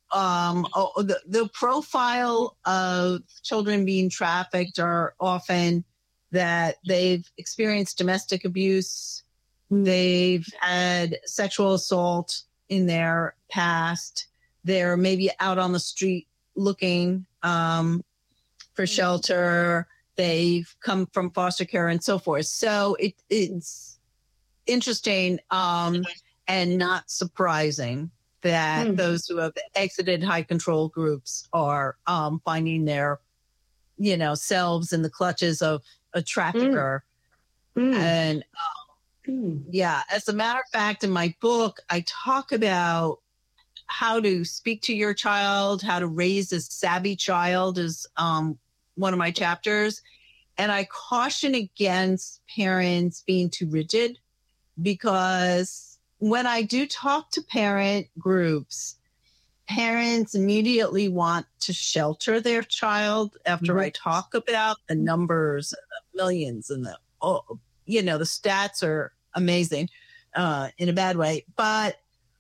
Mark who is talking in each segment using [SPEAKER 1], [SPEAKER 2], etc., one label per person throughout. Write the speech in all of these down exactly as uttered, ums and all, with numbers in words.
[SPEAKER 1] um, oh, the, the profile of children being trafficked are often that they've experienced domestic abuse, they've had sexual assault in their past, they're maybe out on the street looking um, for shelter, they've come from foster care and so forth. So it, it's interesting um, and not surprising that mm. those who have exited high control groups are um, finding their, you know, selves in the clutches of a trafficker. Mm. Mm. And um, mm. yeah, as a matter of fact, in my book, I talk about how to speak to your child, how to raise a savvy child is um, one of my chapters. And I caution against parents being too rigid, because when I do talk to parent groups, parents immediately want to shelter their child after mm-hmm. I talk about the numbers, and the millions, and the, oh, you know, the stats are amazing uh, in a bad way. But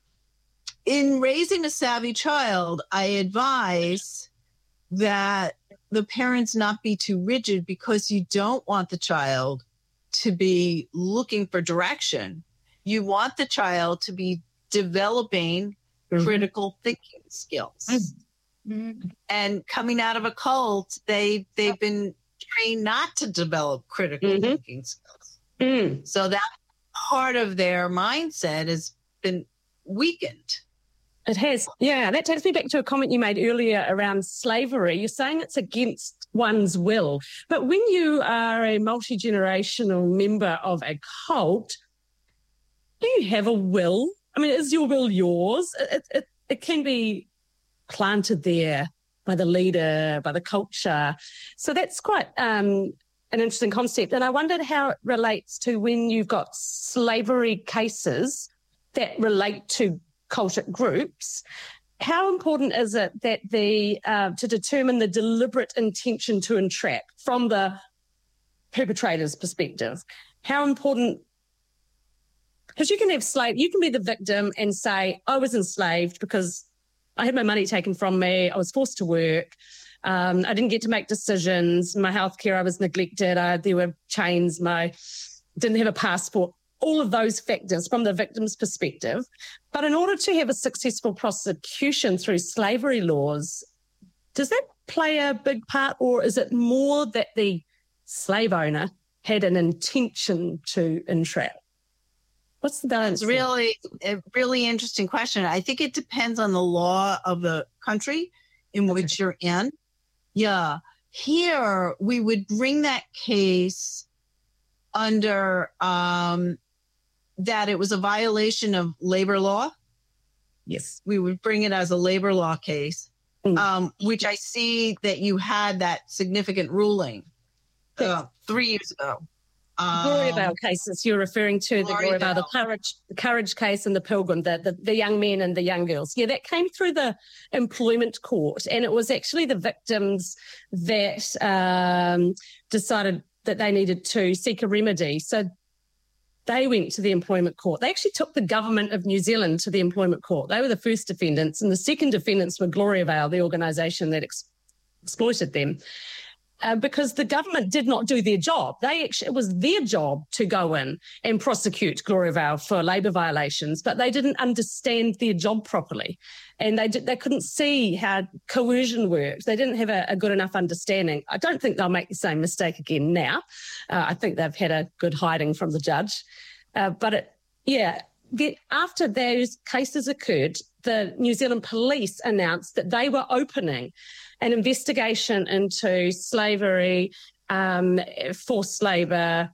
[SPEAKER 1] in raising a savvy child, I advise that the parents not be too rigid, because you don't want the child to be looking for direction. You want the child to be developing mm-hmm. critical thinking skills. Mm-hmm. And coming out of a cult, they, they've been trained not to develop critical mm-hmm. thinking skills. Mm. So that part of their mindset has been weakened.
[SPEAKER 2] It has. Yeah, that takes me back to a comment you made earlier around slavery. You're saying it's against one's will. But when you are a multi-generational member of a cult, do you have a will? I mean, is your will yours? It, it, it can be planted there by the leader, by the culture. So that's quite um, an interesting concept. And I wondered how it relates to when you've got slavery cases that relate to cultic groups. How important is it that the uh, to determine the deliberate intention to entrap from the perpetrator's perspective? How important? Because you can have slave, you can be the victim and say, I was enslaved because I had my money taken from me. I was forced to work. Um, I didn't get to make decisions. My healthcare, I was neglected. I, there were chains. My didn't have a passport. All of those factors from the victim's perspective. But in order to have a successful prosecution through slavery laws, does that play a big part, or is it more that the slave owner had an intention to entrap? What's the balance?
[SPEAKER 1] It's really a really interesting question. I think it depends on the law of the country in which you're in. Yeah. Here, we would bring that case under um, that it was a violation of labor law.
[SPEAKER 2] Yes.
[SPEAKER 1] We would bring it as a labor law case, mm. um, which I see that you had that significant ruling uh, three years ago.
[SPEAKER 2] Um, Gloriavale cases, you're referring to the Gloriavale, the courage, the courage case and the Pilgrim, the, the, the young men and the young girls. Yeah, that came through the employment court, and it was actually the victims that um, decided that they needed to seek a remedy. So they went to the employment court. They actually took the government of New Zealand to the employment court. They were the first defendants, and the second defendants were Gloriavale, the organisation that ex- exploited them. Uh, because the government did not do their job. They actually, it was their job to go in and prosecute Gloriavale for labour violations, but they didn't understand their job properly, and they did, they couldn't see how coercion works. They didn't have a, a good enough understanding. I don't think they'll make the same mistake again now. Uh, I think they've had a good hiding from the judge. Uh, but it, yeah, the, after those cases occurred, the New Zealand police announced that they were opening an investigation into slavery, um, forced labour.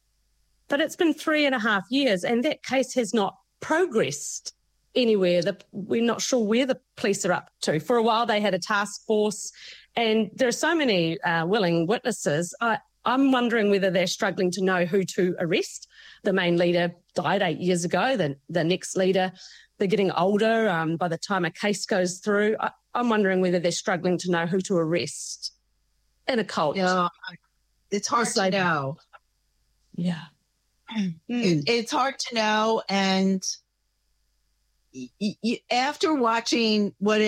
[SPEAKER 2] But it's been three and a half years and that case has not progressed anywhere. The, we're not sure where the police are up to. For a while they had a task force, and there are so many uh, willing witnesses. I, I'm wondering whether they're struggling to know who to arrest. The main leader died eight years ago. The, the next leader, they're getting older. Um, by the time a case goes through, I, I'm wondering whether they're struggling to know who to arrest in a cult.
[SPEAKER 1] Yeah, it's hard to know.
[SPEAKER 2] Yeah.
[SPEAKER 1] It, it's hard to know. And y- y- after watching what